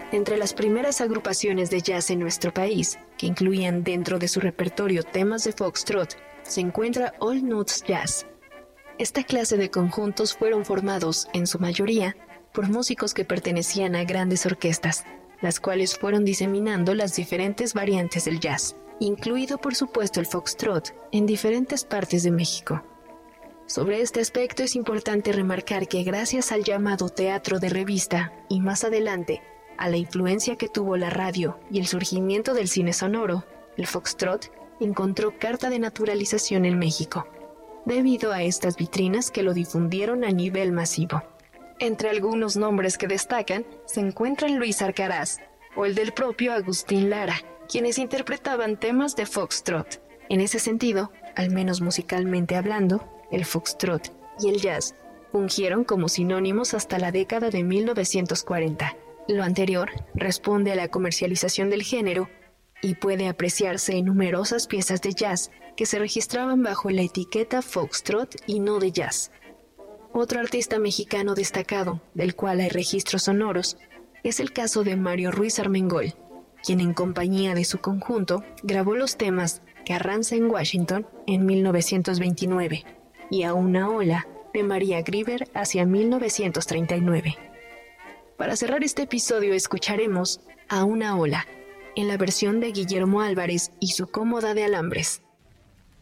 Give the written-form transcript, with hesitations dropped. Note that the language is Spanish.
Entre las primeras agrupaciones de jazz en nuestro país, que incluían dentro de su repertorio temas de foxtrot, se encuentra All Nuts Jazz. Esta clase de conjuntos fueron formados, en su mayoría, por músicos que pertenecían a grandes orquestas, las cuales fueron diseminando las diferentes variantes del jazz, incluido por supuesto el foxtrot, en diferentes partes de México. Sobre este aspecto es importante remarcar que gracias al llamado teatro de revista, y más adelante, a la influencia que tuvo la radio y el surgimiento del cine sonoro, el foxtrot encontró carta de naturalización en México, debido a estas vitrinas que lo difundieron a nivel masivo. Entre algunos nombres que destacan se encuentran Luis Arcaraz o el del propio Agustín Lara, quienes interpretaban temas de foxtrot. En ese sentido, al menos musicalmente hablando, el foxtrot y el jazz fungieron como sinónimos hasta la década de 1940. Lo anterior responde a la comercialización del género y puede apreciarse en numerosas piezas de jazz que se registraban bajo la etiqueta foxtrot y no de jazz. Otro artista mexicano destacado, del cual hay registros sonoros, es el caso de Mario Ruiz Armengol, quien en compañía de su conjunto grabó los temas Carranza en Washington en 1929 y A una ola de María Grieber hacia 1939. Para cerrar este episodio escucharemos A una ola, en la versión de Guillermo Álvarez y su cómoda de alambres.